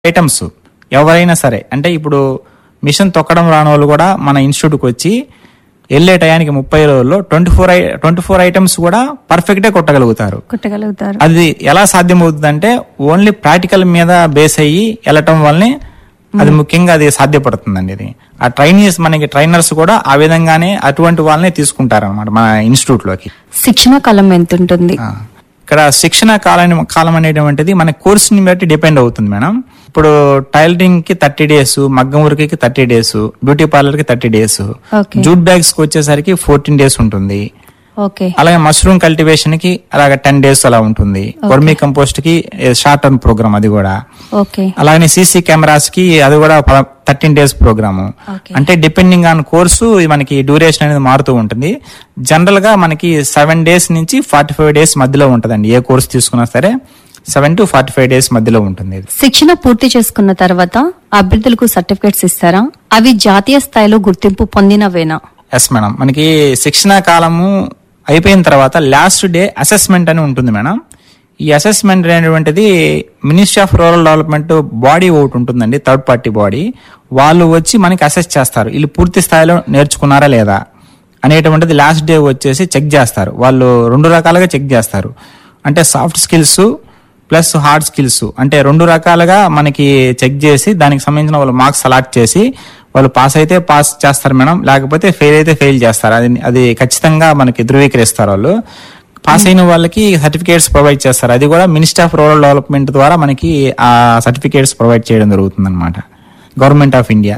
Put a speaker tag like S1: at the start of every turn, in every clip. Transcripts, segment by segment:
S1: Items ఎవరైనా సరే, అంటే ఇప్పుడు మిషన్ తొక్కడం రాని వాళ్ళు కూడా మన ఇన్స్టిట్యూట్కి వచ్చి వెళ్ళే టయానికి 30 రోజుల్లో 24 ఐటమ్స్ కూడా పర్ఫెక్ట్ గా కొట్టగలుగుతారు. అది ఎలా సాధ్యమవుతుందంటే ఓన్లీ ప్రాక్టికల్ మీద బేస్ అయ్యి వెళ్ళటం వల్లనే అది ముఖ్యంగా అది సాధ్యపడుతుందండి. ఇది ఆ మనకి ట్రైనర్స్ కూడా ఆ విధంగానే అటువంటి వాళ్ళనే తీసుకుంటారు అనమాట మన ఇన్స్టిట్యూట్ లోకి.
S2: శిక్షణ కాలం ఎంత ఉంటుంది?
S1: ఇక్కడ శిక్షణ కాలం అనేటువంటిది మన కోర్సుని బట్టి డిపెండ్ అవుతుంది మేడం. ఇప్పుడు టైలరింగ్ కి 30 days, మగ్గం వర్క్ కి 30 days, బ్యూటీ పార్లర్ కి 30 days, జూట్ బ్యాగ్స్ కి వచ్చేసరికి 14 days ఉంటుంది. అలాగే మష్రూమ్ కల్టివేషన్ కి అలాగే 10 days అలా ఉంటుంది. వర్మీ కంపోస్ట్ కి షార్ట్ టర్మ్ ప్రోగ్రామ్ అది కూడా. అలాగే సీసీ కెమెరాస్ కి అది కూడా 13 days ప్రోగ్రామ్. అంటే డిపెండింగ్ ఆన్ కోర్సు మనకి డ్యూరేషన్ అనేది మారుతూ ఉంటుంది. జనరల్ గా మనకి 7 days నుంచి 45 days మధ్యలో ఉంటదండి. ఏ కోర్సు తీసుకున్నా సరే 7 to 45 days మధ్యలో ఉంటుంది.
S2: శిక్షణ పూర్తి చేసుకున్న తర్వాత అభ్యర్థులకు సర్టిఫికేట్స్ ఇస్తారా? అవి జాతీయ స్థాయిలో గుర్తింపు పొందినవేనా?
S1: Yes madam. మనకి శిక్షణ కాలము అయిపోయిన తర్వాత లాస్ట్ డే అసెస్మెంట్ అని ఉంటుంది మేడం. ఈ అసెస్మెంట్ అనేటువంటిది ministry of rural development body ఒకటి ఉంటుందండి, థర్డ్ పార్టీ బాడీ. వాళ్ళు వచ్చి మనకి అసెస్ చేస్తారు, వీళ్ళు పూర్తి స్థాయిలో నేర్చుకున్నారా లేదా అనేటువంటిది లాస్ట్ డే వచ్చేసి చెక్ చేస్తారు. వాళ్ళు 2 రకాలుగా చెక్ చేస్తారు. అంటే soft skills plus hard skills, అంటే 2 రకాలుగా మనకి చెక్ చేసి దానికి సంబంధించిన వాళ్ళు మార్క్స్ అలాట్ చేసి వాళ్ళు పాస్ అయితే పాస్ చేస్తారు మేడం, లేకపోతే ఫెయిల్ అయితే ఫెయిల్ చేస్తారు. అది ఖచ్చితంగా మనకి ధృవీకరిస్తారు. వాళ్ళు పాస్ అయిన వాళ్ళకి సర్టిఫికేట్స్ ప్రొవైడ్ చేస్తారు. అది కూడా మినిస్ట్రీ ఆఫ్ రూరల్ డెవలప్మెంట్ ద్వారా మనకి ఆ సర్టిఫికేట్స్ ప్రొవైడ్ చేయడం జరుగుతుంది అనమాట, గవర్నమెంట్ ఆఫ్ ఇండియా.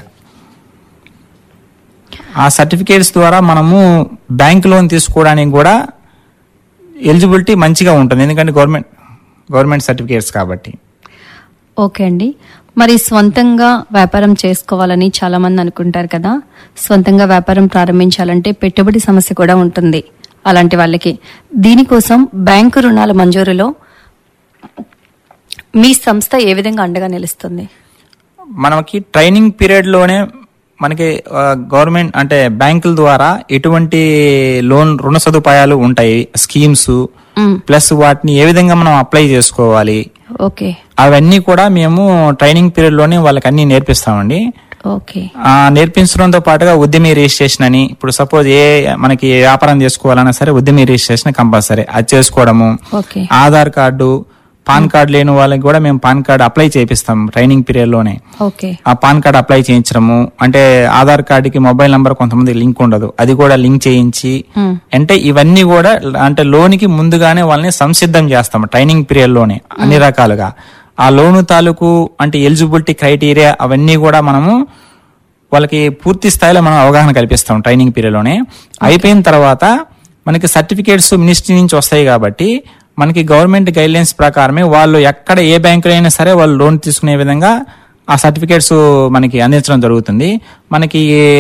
S1: ఆ సర్టిఫికేట్స్ ద్వారా మనము బ్యాంక్ లోన్ తీసుకోవడానికి కూడా ఎలిజిబిలిటీ మంచిగా ఉంటుంది, ఎందుకంటే గవర్నమెంట్ సర్టిఫికేట్స్ కాబట్టి.
S2: ఓకే అండి. మరి స్వంతంగా వ్యాపారం చేసుకోవాలని చాలా మంది అనుకుంటారు కదా, స్వంతంగా వ్యాపారం ప్రారంభించాలంటే పెట్టుబడి సమస్య కూడా ఉంటుంది అలాంటి వాళ్ళకి. దీనికోసం బ్యాంకు రుణాల మంజూరులో మీ సంస్థ ఏ విధంగా అండగా నిలుస్తుంది?
S1: మనకి ట్రైనింగ్ పీరియడ్ లోనే మనకి గవర్నమెంట్ అంటే బ్యాంకుల ద్వారా ఎటువంటి రుణ సదుపాయాలు ఉంటాయి, స్కీమ్స్ ప్లస్ వాటిని ఏ విధంగా మనం అప్లై చేసుకోవాలి, అవన్నీ కూడా మేము ట్రైనింగ్ పీరియడ్ లోనే వాళ్ళకి అన్ని నేర్పిస్తామండి. నేర్పించడంతో పాటుగా ఉద్యమీ రిజిస్ట్రేషన్ అని, ఇప్పుడు సపోజ్ మనకి వ్యాపారం చేసుకోవాలన్నా సరే ఉద్యమీ రిజిస్ట్రేషన్ కంపల్సరీ అది చేసుకోవడము. ఆధార్ కార్డు, పాన్ కార్డు లేని వాళ్ళకి కూడా మేము పాన్ కార్డు అప్లై చేపిస్తాం ట్రైనింగ్ పీరియడ్ లోనే. ఆ పాన్ కార్డు అప్లై చేయించడము, అంటే ఆధార్ కార్డుకి మొబైల్ నంబర్ కొంతమంది లింక్ ఉండదు, అది కూడా లింక్ చేయించి, అంటే ఇవన్నీ కూడా అంటే లోనికి ముందుగానే వాళ్ళని సంసిద్ధం చేస్తాం ట్రైనింగ్ పీరియడ్ లోనే అన్ని రకాలుగా. ఆ లోను తాలూకు అంటే ఎలిజిబిలిటీ క్రైటీరియా అవన్నీ కూడా మనము వాళ్ళకి పూర్తి స్థాయిలో మనం అవగాహన కల్పిస్తాం ట్రైనింగ్ పీరియడ్ లోనే. అయిపోయిన తర్వాత మనకి సర్టిఫికేట్స్ మినిస్ట్రీ నుంచి వస్తాయి కాబట్టి మనకి గవర్నమెంట్ గైడ్ లైన్స్ ప్రకారమే వాళ్ళు ఎక్కడ ఏ బ్యాంకులో అయినా సరే వాళ్ళు లోన్ తీసుకునే విధంగా ఆ సర్టిఫికేట్స్ మనకి అందించడం జరుగుతుంది. మనకి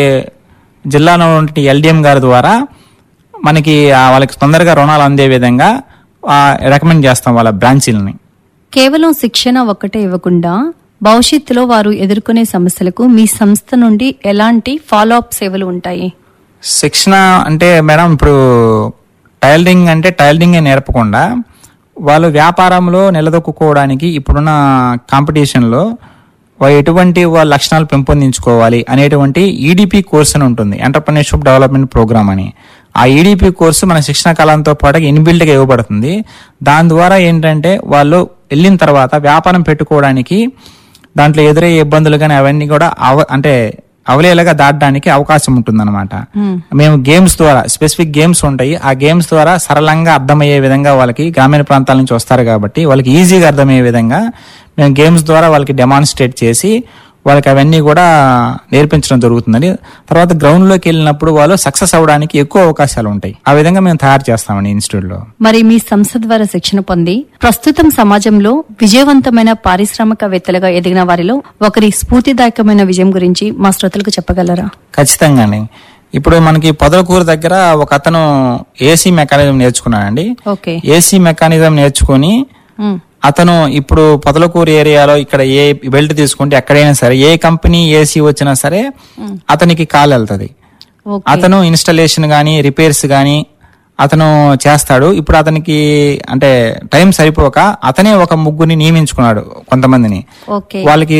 S1: జిల్లాలో ఉన్న ఎల్డిఎం గారి ద్వారా మనకి వాళ్ళకి తొందరగా రుణాలు అందే విధంగా రికమెండ్ చేస్తాం వాళ్ళ బ్రాంచీలని.
S2: కేవలం శిక్షణ ఒక్కటే ఇవ్వకుండా భవిష్యత్తులో వారు ఎదుర్కొనే సమస్యలకు మీ సంస్థ నుండి ఎలాంటి ఫాలో అప్ సేవలు ఉంటాయి?
S1: శిక్షణ అంటే మేడం ఇప్పుడు టైలరింగ్ అంటే టైలరింగే నేర్పకుండా వాళ్ళు వ్యాపారంలో నిలదొక్కుకోవడానికి ఇప్పుడున్న కాంపిటీషన్లో ఎటువంటి వాళ్ళ లక్షణాలు పెంపొందించుకోవాలి అనేటువంటి ఈడిపి కోర్స్ అని ఉంటుంది, ఎంటర్‌ప్రెన్యూర్‌షిప్ డెవలప్మెంట్ ప్రోగ్రామ్ అని. ఆ ఈడిపి కోర్సు మన శిక్షణ కాలంతో పాటు ఇన్బిల్ట్ గా ఇవ్వబడుతుంది. దాని ద్వారా ఏంటంటే వాళ్ళు వెళ్ళిన తర్వాత వ్యాపారం పెట్టుకోవడానికి దాంట్లో ఎదురయ్యే ఇబ్బందులు కానీ అవన్నీ కూడా అంటే అవలేలగా దాటడానికి అవకాశం ఉంటుందన్నమాట. మేము గేమ్స్ ద్వారా, స్పెసిఫిక్ గేమ్స్ ఉంటాయి, ఆ గేమ్స్ ద్వారా సరళంగా అర్థమయ్యే విధంగా వాళ్ళకి గ్రామీణ ప్రాంతాల నుంచి వస్తారు కాబట్టి వాళ్ళకి ఈజీగా అర్థమయ్యే విధంగా మేము గేమ్స్ ద్వారా వాళ్ళకి డెమాన్స్ట్రేట్ చేసి వాళ్ళకి అవన్నీ కూడా నేర్పించడం జరుగుతుందండి. తర్వాత గ్రౌండ్ లోకి వెళ్ళినప్పుడు వాళ్ళు సక్సెస్ అవడానికి ఎక్కువ అవకాశాలు ఉంటాయి. ఆ విధంగా మేము తయారు చేస్తామండి ఇన్స్టిట్యూట్ లో.
S2: మరి మీ సంస్థ ద్వారా శిక్షణ పొంది ప్రస్తుతం సమాజంలో విజయవంతమైన పారిశ్రామికవేత్తలుగా ఎదిగిన వారిలో ఒకరి స్ఫూర్తిదాయకమైన విజయం గురించి మా శ్రోతలకు చెప్పగలరా?
S1: ఖచ్చితంగానే. ఇప్పుడు మనకి పొదలకూరు దగ్గర ఒక అతను ఏసీ మెకానిజం నేర్చుకున్నాడండి. ఏసీ మెకానిజం నేర్చుకుని అతను ఇప్పుడు పొదలకూరు ఏరియాలో ఇక్కడ ఏ బెల్ట్ తీసుకుంటే ఎక్కడైనా సరే ఏ కంపెనీ ఏసీ వచ్చినా సరే అతనికి కాల్ వెళ్తుంది. అతను ఇన్స్టాలేషన్ గానీ రిపేర్స్ గానీ అతను చేస్తాడు. ఇప్పుడు అతనికి అంటే టైం సరిపోక అతనే ఒక ముగ్గురిని నియమించుకున్నాడు, కొంతమందిని. వాళ్ళకి